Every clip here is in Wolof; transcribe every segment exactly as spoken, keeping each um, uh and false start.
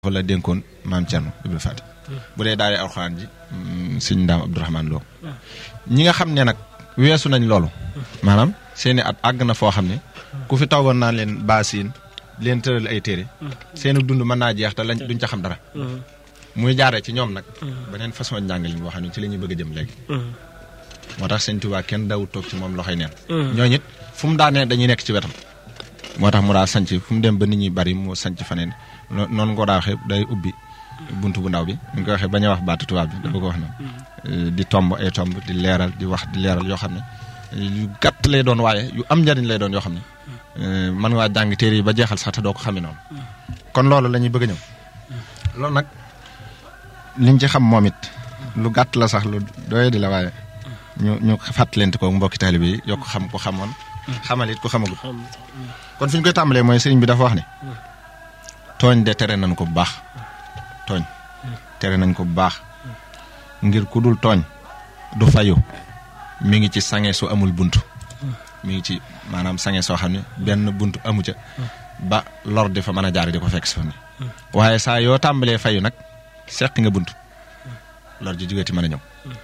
wala dénkoon maam Thierno Ibra Faty bu dee daal alxuraan ji sëñ Ndaam Abdourahmane Lo ñi nga xam ne nag weesu nañ loolu maanaam seeni at àgg na foo xam ne ku fi toogoon naa leen baasiin leen tëral ay téere seeni dund mën naa jeex te lañ duñ ca xam dara muy jaaree ci ñoom nag beneen façon njàngale boo xam ne ci la ñuy bëgg a jëm léegi moo tax sëñ Tuubaa kenn dawut toog ci moom loxoy neen ñooñu it fu mu daanee dañuy nekk ci wetam moo tax mu daa sanc fu mu dem ba nit ñi bari mu sanc faneen noonu ko daa waxee day ubbi buntu bu ndaw bi ñu ko waxee bañ a wax baatu tubaab bi dafa ko wax na di tomb ay tomb di leeral di wax di leeral yoo xam ne yu gàtt lay doon waaye yu am njariñ lay doon yoo xam ne mën ngaa jàng téere yi ba jeexal sax te doo ko xamee noonu kon loolu la ñuy bëgg a ñëw loolu nag liñ ci xam moom it lu gàtt la sax lu doye di la waaye ñu ñu fàttalante ko mbokki taalibe yi yokk xam ko xamoon xamal it ko xamagul kon fi ñu koy tàmbalee mooy sëriñ bi dafa wax ne tooñ de tere nañ ko bu baax tooñ tere nañ ko bu baax ngir ku dul tooñ du fayu mi ngi ci sange su amul bunt mi ngi ci maanaam sange soo xam ne benn bunt amu ca ba lor di fa mën a jaar di ko fekk si fa ni waaye saa yoo tàmbalee fayu nag seq nga bunt lor ji jógati mën a ñëw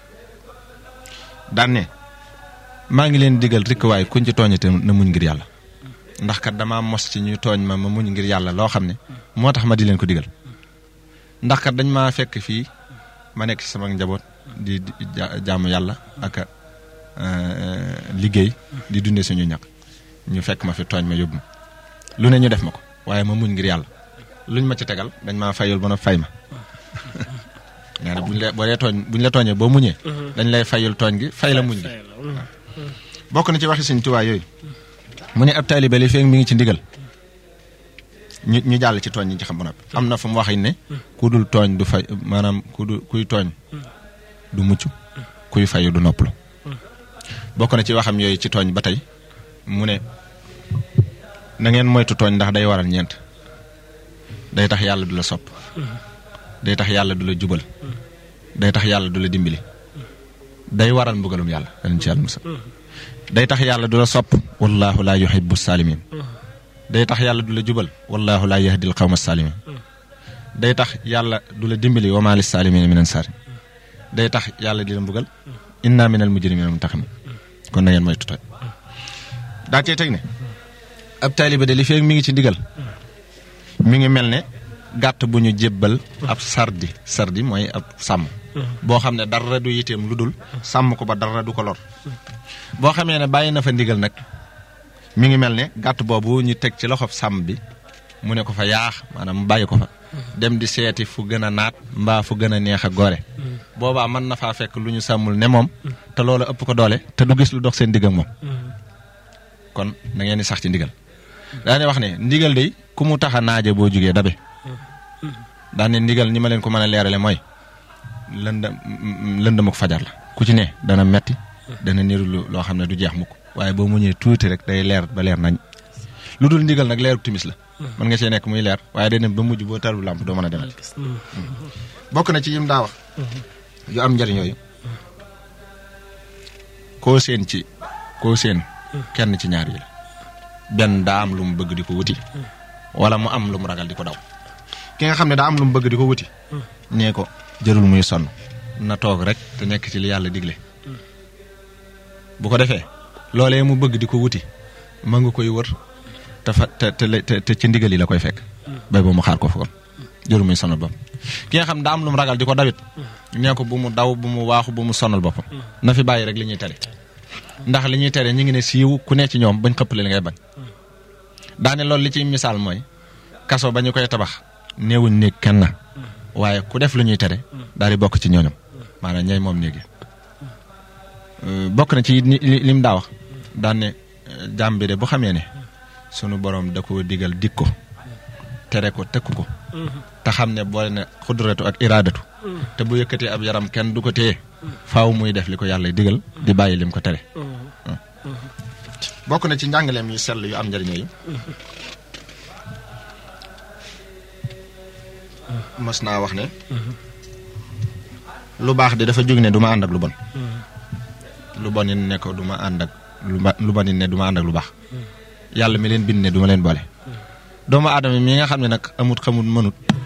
daan ne maa ngi leen digal rikk waaye kuñ ci tooñate na muñ ngir yàlla ndax kat dama mos ci ñuy tooñ ma ma muñ ngir yàlla loo xam ne moo tax ma di leen ko digal ndax kat dañ maa fekk fii ma nekk ci sama njaboot di jaamu yàlla ak liggéey di dundee suñu ñaq ñu fekk ma fi tooñ ma yóbbu ma lu ne ñu def ma ko waaye ma muñ ngir yàlla luñ ma ci tegal dañ maa fayul ba na fay ma nee na buñ la boo dee tooñ buñ la tooñee boo muñee dañ lay fayul tooñ gi fay la muñ gi bokk na ci waxi Sëñ Tuubaa yooyu mu ne ab taalibe li feek mi ngi ci ndigal ñu ñu jàll ci tooñ ñi ci xam ba noppi am na fu mu wax ne ku dul tooñ du fay maanaam ku dul kuy tooñ du mucc kuy fayu du noppalu bokk na ci waxam yooyu ci tooñ ba tey mu ne na ngeen moytu tooñ ndax day waral ñeent day tax yàlla du la sopp day tax yàlla du la jubal day tax yàlla du la dimbali day waral mbugalum yàlla dañ ci yàlla musal day tax yàlla du la sopp wallahu laa yuhibbu saalimin day tax yàlla du la jubal wallahu laa yahdil qawma saalimin day tax yàlla du la dimbali wa maa lis saalimin min ansaar day tax yàlla di la mbugal inna minal mujrimina muntaqimin kon na ngeen moytu tooñ daa cee teg ne ab taaliba de li feeg mi ngi ci ndigal mi ngi mel ne gàtt bu ñu jébbal ab sardi sardi mooy ab sàmm boo xam ne dara du yiteem lu dul sàmm ko ba dara du ko lor boo xamee ne bàyyi na fa ndigal nag mi ngi mel ne gàtt boobu ñu teg ci loxob sàmm bi mu ne ko fa yaax maanaam mu bàyyi ko fa dem di seeti fu gën a naat mbaa fu gën a neex a gore boobaa mën na faa fekk lu ñu sàmmul ne moom te loolu ëpp ko doole te du gis lu dox seen digg ak moom kon na ngeen di sax ci ndigal daane wax ne ndigal day ku mu tax a naaje boo jugee dabe daane ndigal ni ma leen ko mën a leerale mooy lëndëm lëndëm ak fajar la ku ci ne dana metti dana niru loo xam ne du jeex mukk waaye boo muñee tuuti rek day leer ba leer nañ lu dul ndigal nag leeru timis la mën nga see nekk muy leer waaye day dem ba mujj boo talu làmp doo mën a demal bokk na ci yim daa wax yu am njariñ yooyu koo seen ci koo seen kenn ci ñaar yi la benn daa am lu mu bëgg di ko wuti wala mu am lu mu ragal di ko daw ki nga xam ne daa am lu mu bëgg di ko wuti nee ko jërul muy sonn na toog rek te nekk ci li yàlla digle bu ko defee loolee mu bëgg di ko wuti ma nga koy wër te fa te te te ci ndigal yi la koy fekk bay boo mu xaar ko fa kon jërul muy sonal boppam ki nga xam daa am lu mu ragal di ko dawit nee ko bu mu daw bu mu waaxu bu mu sonal boppam na fi bàyyi rek li ñuy tere ndax li ñuy tere ñu ngi ne siiw ku ne ci ñoom bañ xëppale li ngay bañ daane loolu li ciy misaal mooy kaso ba ñu koy tabax néewuñ néeg kenn na waaye ku def lu ñuy tere daal di bokk ci ñooñam maanaam ñay moom néegi bokk na ci lim daa wax daan ne jàmm bi de bu xamee ne sunu borom da ko digal dik ko tere ko tëkk ko te xam ne boole ne xudratu ak iraadatu te bu yëkkatee ab yaram kenn du ko téye faaw muy def li ko yàlla digal di bàyyi lim ko tere bokk na ci njàngaleem yu sell yu am njëriñ yi mas naa wax ne lu baax de dafa jóg ne du ma ànd ak lu bon lu bon it ne ko du ma ànd ak lu bon it ne du ma ànd ak lu baax yàlla mi leen bind ne du ma leen boole doomu aadama mi nga xam ne nag amut xamut mënut